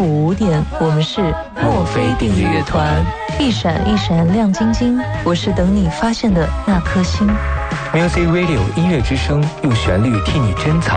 午5点，我们是墨菲定律乐团。一闪一闪亮晶晶，我是等你发现的那颗星。 Music Radio 音乐之声，用旋律替你珍藏